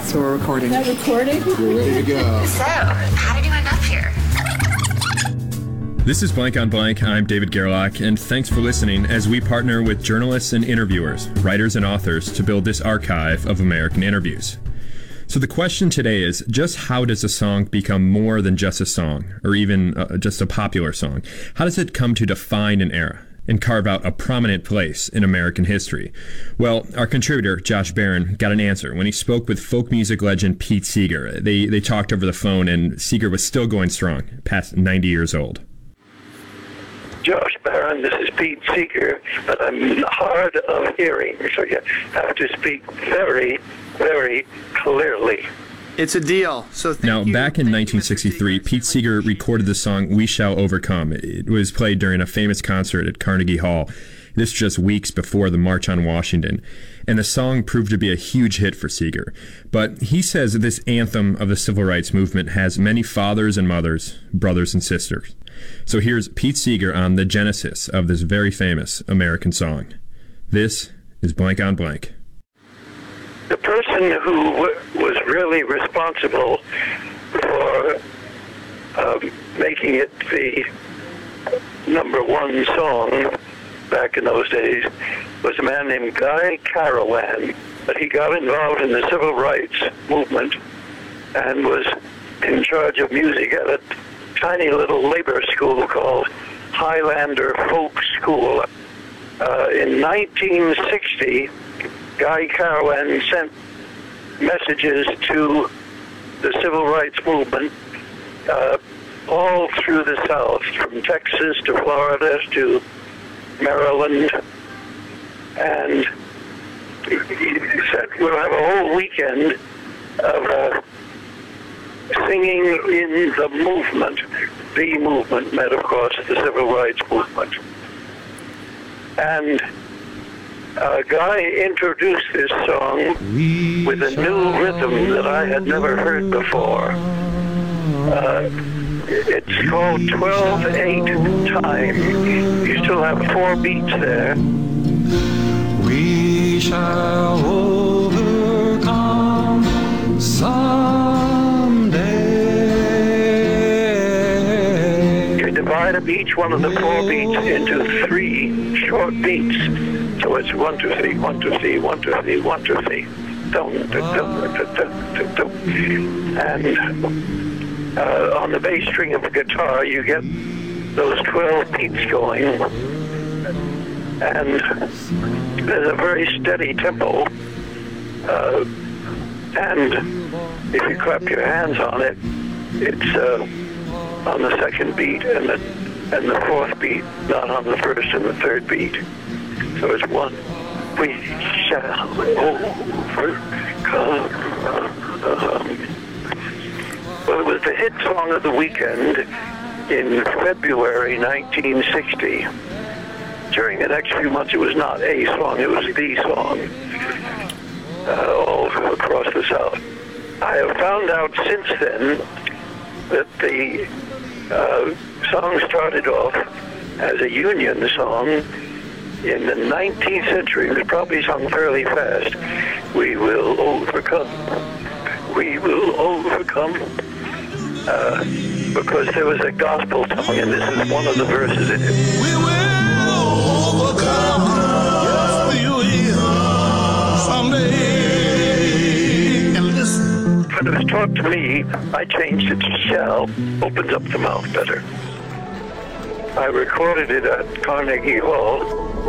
So we're recording. Is that recording? We're ready to go. So, how did you end up here? This is Blank on Blank. I'm David Gerlach, and thanks for listening as we partner with journalists and interviewers, writers and authors to build this archive of American interviews. So the question today is, just how does a song become more than just a song, or even just a popular song? How does it come to define an era and carve out a prominent place in American history? Well, our contributor, Josh Barron, got an answer when he spoke with folk music legend Pete Seeger. They talked over the phone, and Seeger was still going strong, past 90 years old. Josh Barron, this is Pete Seeger, but I'm hard of hearing, so you have to speak very, very clearly. It's a deal. So now, back in 1963, Pete Seeger recorded the song "We Shall Overcome." It was played during a famous concert at Carnegie Hall. This just weeks before the March on Washington. And the song proved to be a huge hit for Seeger. But he says that this anthem of the civil rights movement has many fathers and mothers, brothers and sisters. So here's Pete Seeger on the genesis of this very famous American song. This is Blank on Blank. The person who was really responsible for making it the number one song back in those days was a man named Guy Carawan. But he got involved in the civil rights movement and was in charge of music at a tiny little labor school called Highlander Folk School. In 1960, Guy Carawan sent messages to the civil rights movement all through the South, from Texas to Florida to Maryland, and he said we'll have a whole weekend of singing in the movement. The movement meant, of course, the civil rights movement. And Guy introduced this song with a new rhythm that I had never heard before. It's called 12/8 time. You still have 4 beats there. We shall overcome someday. You divide up each one of the 4 beats into 3 short beats. So it's 1, 2, 3, 1, 2, 3, 1, 2, 3, 1, 2, 3. And on the bass string of the guitar, you get those 12 beats going, and there's a very steady tempo. And if you clap your hands on it, it's on the second beat and the 4th beat, not on the first and the 3rd beat. So it's 1. We shall overcome. Well, it was the hit song of the weekend in February 1960. During the next few months, it was not a song, it was the song, all across the South. I have found out since then that the song started off as a Union song in the 19th century. It was probably sung fairly fast. We will overcome. We will overcome. Because there was a gospel song, and this is one of the verses in it. We will overcome. Yes, we will. Someday. And listen. When it was taught to me, I changed it to shall. Opens up the mouth better. I recorded it at Carnegie Hall.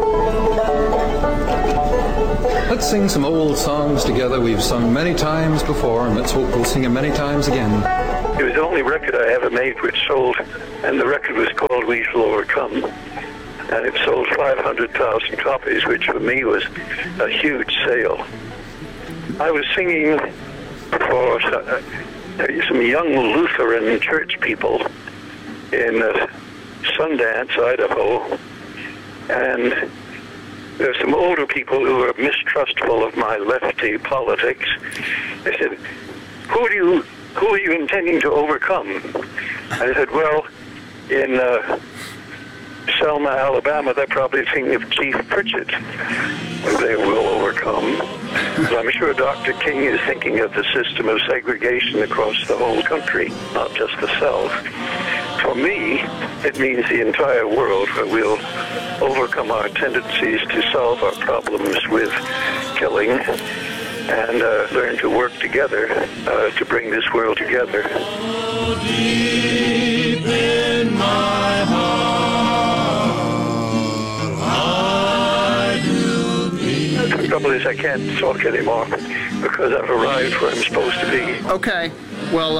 Let's sing some old songs together we've sung many times before, and let's hope we'll sing them many times again. It was the only record I ever made which sold, and the record was called We Shall Overcome. And it sold 500,000 copies, which for me was a huge sale. I was singing for some young Lutheran church people in Sundance, Idaho, and there's some older people who were mistrustful of my lefty politics. They said, who are you intending to overcome? I said, well, in Selma, Alabama, they're probably thinking of Chief Pritchett. They will overcome. I'm sure Dr. King is thinking of the system of segregation across the whole country, not just the South. For me, it means the entire world, where we'll overcome our tendencies to solve our problems with killing and learn to work together to bring this world together. Deep in my heart, I do believe. The trouble is I can't talk anymore because I've arrived where I'm supposed to be. Okay. Well,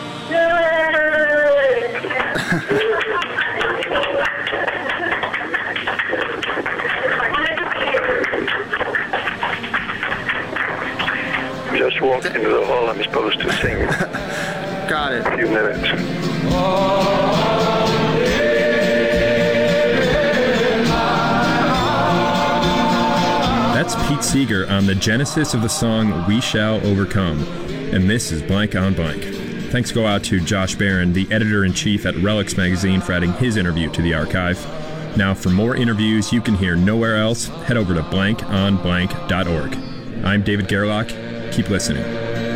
Just walked into the hall I'm supposed to sing got it. a few minutes. That's Pete Seeger on the genesis of the song We Shall Overcome. And this is Blank on Blank. Thanks go out to Josh Barron, the editor-in-chief at Relics Magazine, for adding his interview to the archive. Now, for more interviews you can hear nowhere else, head over to blankonblank.org. I'm David Gerlach. Keep listening.